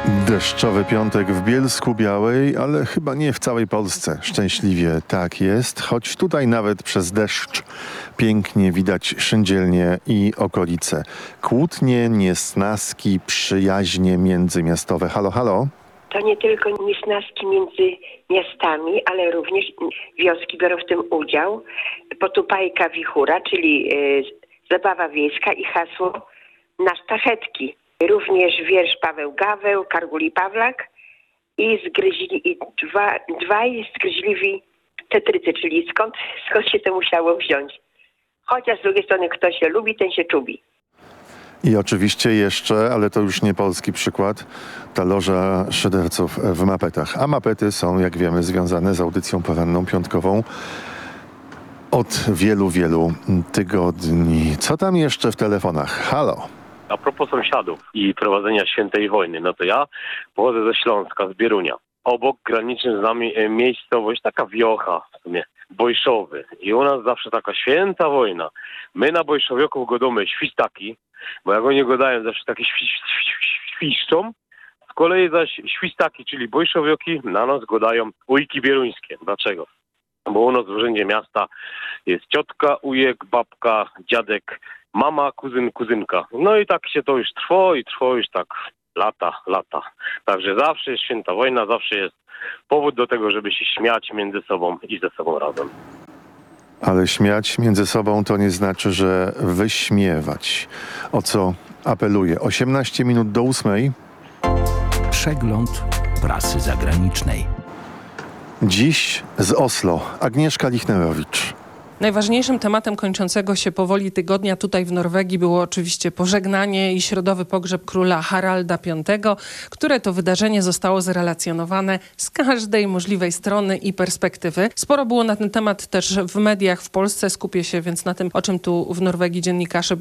Deszczowy piątek w Bielsku-Białej, ale chyba nie w całej Polsce. Szczęśliwie tak jest, choć tutaj nawet przez deszcz pięknie widać Szyndzielnię i okolice. Kłótnie, niesnaski, przyjaźnie międzymiastowe. Halo, halo? To nie tylko niesnaski między miastami, ale również wioski biorą w tym udział. Potupajka wichura, czyli zabawa wiejska i hasło na sztachetki. Również wiersz Paweł Gaweł, Karguli Pawlak i dwaj zgryźliwi tetrycy, czyli skąd się to musiało wziąć. Chociaż z drugiej strony kto się lubi, ten się czubi. I oczywiście jeszcze, ale to już nie polski przykład, ta loża szyderców w Mapetach. A Mapety są, jak wiemy, związane z audycją poranną piątkową od wielu, wielu tygodni. Co tam jeszcze w telefonach? Halo? A propos sąsiadów i prowadzenia świętej wojny, no to ja pochodzę ze Śląska, z Bierunia. Obok granicznym z nami miejscowość, taka wiocha w sumie, Bojszowy. I u nas zawsze taka święta wojna. My na Bojszowioków godamy świstaki, bo jak oni godają, zawsze takie świszczą. Z kolei zaś świstaki, czyli Bojszowioki, na nas godają ujki bieruńskie. Dlaczego? Bo u nas w urzędzie miasta jest ciotka, ujek, babka, dziadek, mama, kuzyn, kuzynka. No i tak się to już trwa już tak lata. Także zawsze jest święta wojna, zawsze jest powód do tego, żeby się śmiać między sobą i ze sobą razem. Ale śmiać między sobą to nie znaczy, że wyśmiewać. O co apeluję? 18 minut do 8. Przegląd prasy zagranicznej. Dziś z Oslo Agnieszka Lichnerowicz. Najważniejszym tematem kończącego się powoli tygodnia tutaj w Norwegii było oczywiście pożegnanie i środowy pogrzeb króla Haralda V, które to wydarzenie zostało zrelacjonowane z każdej możliwej strony i perspektywy. Sporo było na ten temat też w mediach w Polsce. Skupię się więc na tym, o czym tu w Norwegii dziennikarze